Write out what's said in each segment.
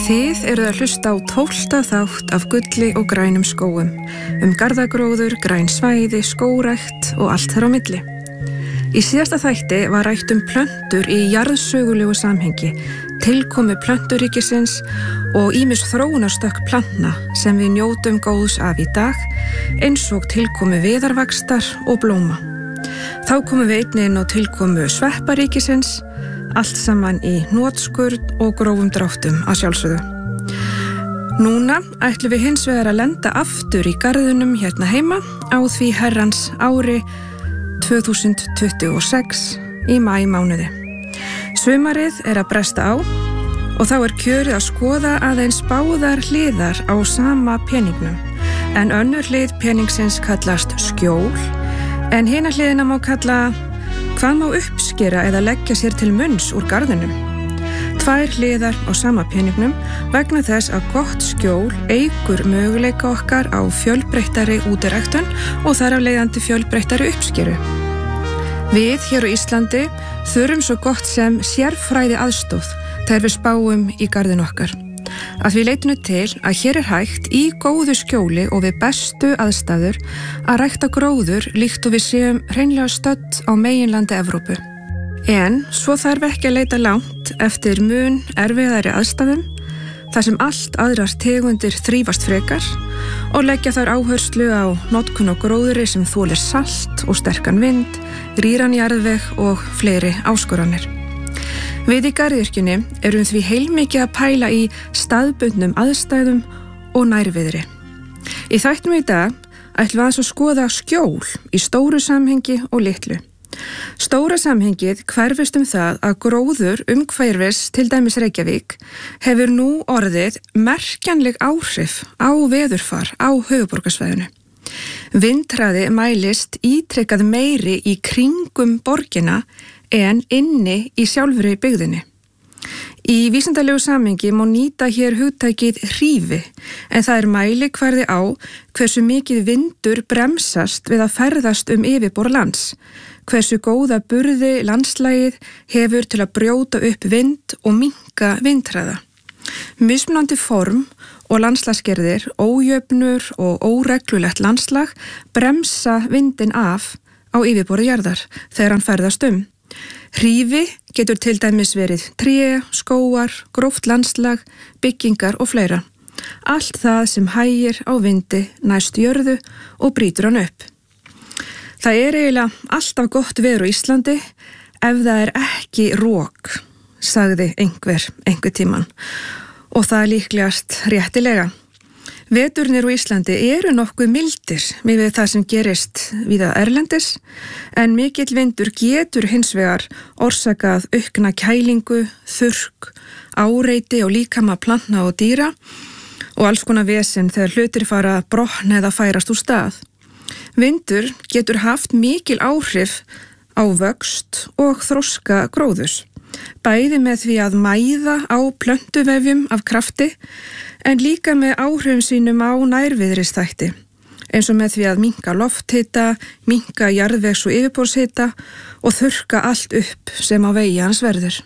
Þið eruð að hlusta á 12. þátt af Gulli og grænum skógum, garðagróður, græn svæði, skógrækt og allt þar á milli. Í síðasta þætti var rætt plöntur í jarðsögulegu samhengi, tilkomu plönturíkisins og ýmis þróunarstökk plantna sem við njótum góðs af í dag, eins og tilkomu viðarvaxtar og blóma. Þá komum við einnig inn á tilkomu svepparíkisins, allt saman í hnotskurn og grófum dráttum að sjálfsögðu. Núna ætlum við hins vegar að lenda aftur í garðinum hérna heima á því herrans ári 2026 í maímánuði. Sumarið er að bresta á og þá er kjörið að skoða aðeins báðar hliðar á sama peningnum, en önnur hlið peningsins kallast skjól, en hina hliðina má kalla hvað má uppskera eða leggja sér til munns úr garðinum. Tvær hliðar á sama peningnum vegna þess að gott skjól eykur möguleika okkar á fjölbreyttari útiræktun og þar af leiðandi fjölbreyttari uppskeru. Við hér á Íslandi þurfum svo gott sem sérfræði aðstoð þegar við spáum í garðin okkar. Að við leitinu til að hér er hægt í góðu skjóli og við bestu aðstæður að rækta gróður líkt og við séum hreinlega stödd á meginlandi Evrópu. En svo þarf ekki að leita langt eftir mun erfiðari aðstæðum, þar sem allt aðrar tegundir þrífast frekar og leggja þar áherslu á notkun á gróðri sem þolir salt og sterkan vind, rýran jarðveg og fleiri áskoranir. Við í garðyrkjunni erum því heilmikið að pæla í staðbundnum aðstæðum og nærviðri. Í þættinum í dag ætlum við að skoða skjól í stóru samhengi og litlu. Stóra samhengið hverfist það að gróður umhverfis til dæmis Reykjavík hefur nú orðið merkjanleg áhrif á veðurfar á höfuðborgarsvæðinu. Vindhraði mælist ítrekkað meiri í kringum borgina en inni í sjálfri byggðinni. Í vísindalegu samhengi má nýta hér hugtakið hrífi, en það er mælikvarði á hversu mikið vindur bremsast við að ferðast yfirborð lands, hversu góða burði landslagið hefur til að brjóta upp vind og minnka vindhraða. Mismunandi form og landslagsgerðir, ójöfnur og óreglulegt landslag bremsa vindin af á yfirborði jarðar þegar hann ferðast Hrífi getur til dæmis verið tré, skógar, gróft landslag, byggingar og fleira. Allt það sem hægir á vindi næst jörðu og brýtur hann upp. Það er eiginlega alltaf gott veður á Íslandi ef það er ekki rok, sagði einhver tímann. Og það er líklegast réttilega. Veturnir á Íslandi eru nokkuð mildir við það sem gerist víða erlendis, en mikill vindur getur hins vegar orsakað aukna kælingu, þurrk, áreiti og líkama plantna og dýra og alls konar vesen þegar hlutir fara að brotna eða færast úr stað. Vindur getur haft mikil áhrif á vöxt og þroska gróðurs, bæði með því að mæða á plöntuvefjum af krafti, en líka með áhrifum sínum á nærviðrisþætti, eins og með því að minnka lofthita, minnka jarðvegs- og yfirborðshita og þurrka allt upp sem á vegi hans verður.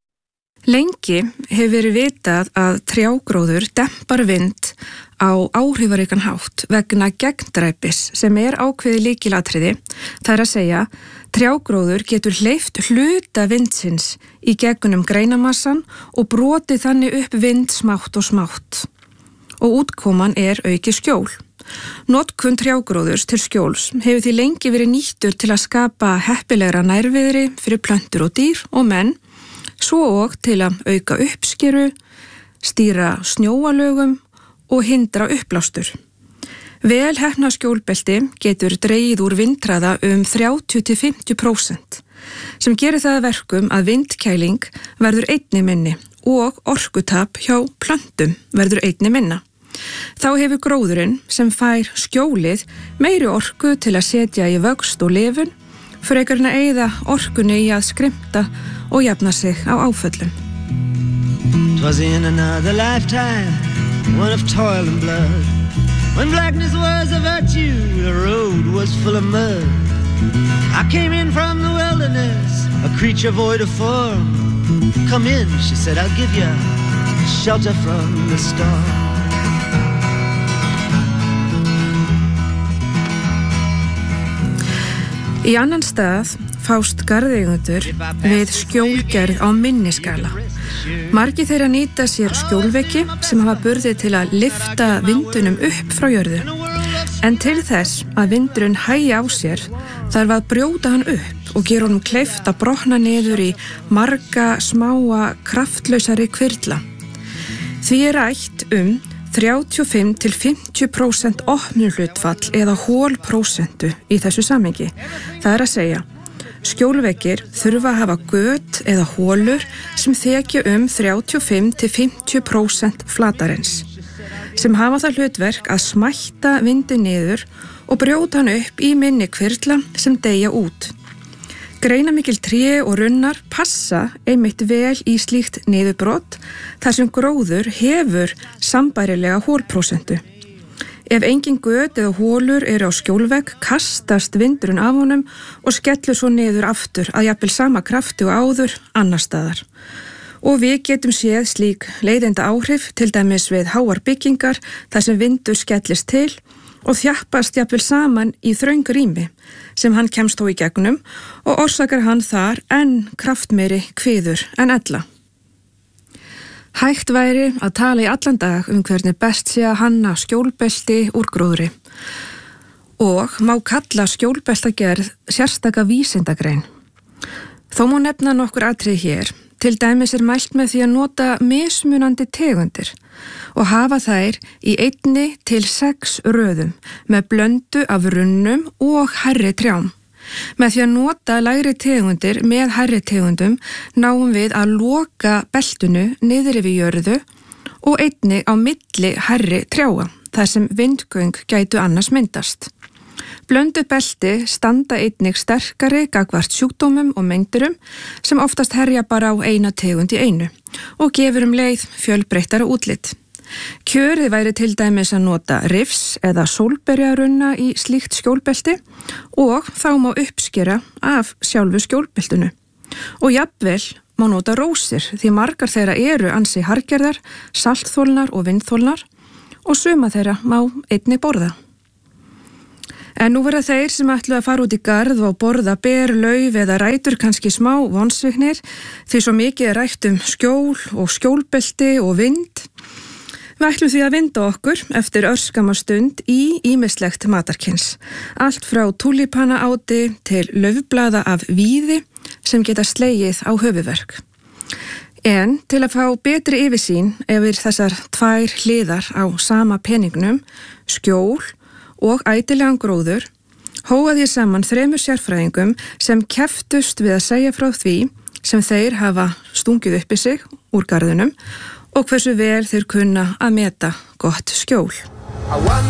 Lengi hefur verið vitað að trjágróður dempar vind á áhrifaríkan hátt vegna gegndræpis sem er ákveðið lykilatriði, það er að segja, trjágróður getur hleypt hluta vindsins í gegnum greinamassan og brotið þannig upp vind smátt og smátt. Og útkoman er auki skjól. Notkun trjágróðurs til skjóls hefur því lengi verið nýttur til að skapa heppilegra nærviðri fyrir plöntur og dýr og menn, svo og til að auka uppskeru, stýra snjóalögum og hindra uppblástur. Vel heppnað skjólbelti getur dregið úr vindhraða 30–50%, sem gerir það að verkum að vindkæling verður einnig minni og orkutap hjá plöntum verður einnig minna. Þá hefur gróðurinn sem fær skjólið meiri orku til að setja í vöxt og lifun, frekar en að eyða orkunni í að skrimta og jafna sig á áföllum. 'Twas in another lifetime, one of toil and blood, when blackness was a virtue, the road was full of mud. I came in from the wilderness, a creature void of form. Come in, she said, I'll give you shelter from the storm. Í annan stað fást garðeigendur við skjólgerð á minni skala. Margir þeirra nýta sér skjólveggi sem hafa burði til að lyfta vindunum upp frá jörðu. En til þess að vindurinn hægi á sér þarf að brjóta hann upp og gera honum kleift að brotna niður í marga smáa kraftlausari hvirfla. Því rætt 35–50% opnunhlutfall eða hólprósentu í þessu samhengi. Það að segja, skjólveggir þurfa að hafa göt eða hólur sem þekja 35–50% flatarins, sem hafa það hlutverk að smætta vindin niður og brjóta hann upp í minni hvirfla sem deyja út. Greinamikil tré og runnar passa einmitt vel í slíkt niðurbrot þar sem gróður hefur sambærilega hólprósentu. Ef engin göt eða hólur eru á skjólvegg kastast vindurinn af honum og skellur svo niður aftur að jafnvel sama krafti og áður annar staðar. Og við getum séð slík leiðinda áhrif til dæmis við háar byggingar þar sem vindur skellist til og þjappast jafnvel saman í þröng rými sem hann kemst þó í gegnum og orsakar hann þar enn kraftmeiri kviður en ella. Hægt væri að tala í allan dag hvernig best sé að hanna skjólbelti úr gróðri og má kalla skjólbeltagerð sérstaka vísindagrein. Þó má nefna nokkur atriði hér. Til dæmis mælt með því að nota mismunandi tegundir og hafa þær í 1–6 röðum með blöndu af runnum og hærri trjám. Með því að nota lægri tegundir með hærri tegundum náum við að loka beltunu niður yfir jörðu og einnig á milli hærri trjáa, þar sem vindgöng gætu annars myndast. Blöndu belti standa einnig sterkari gagnvart sjúkdómum og meindurum sem oftast herja bara á eina tegund í einu og gefur leið fjölbreyttara útlit. Kjörið væri til dæmis að nota rifs eða sólberjarunna í slíkt skjólbelti og þá má uppskera af sjálfu skjólbeltinu. Og jafnvel má nota rósir því margar þeirra eru ansi harðgerðar, saltþolnar og vindþolnar og suma þeirra má einnig borða. En nú verða þeir sem ætlu að fara út í garð og borða ber, lauf eða rætur kannski smá vonsviknir því svo mikið rætt skjól og skjólbelti og vind. Við ætlum því að vinda okkur eftir örskama stund í ýmislegt matarkyns. Allt frá túlípanaáti til laufblaða af víði sem geta slegið á höfuðverk. En til að fá betri yfirsýn yfir þessar tvær hliðar á sama peningnum, skjól og ætilegan gróður, hóað ég saman 3 sérfræðingum sem kepptust við að segja frá því sem þeir hafa stungið upp í sig úr garðinum og hversu vel þeir kunna að meta gott skjól.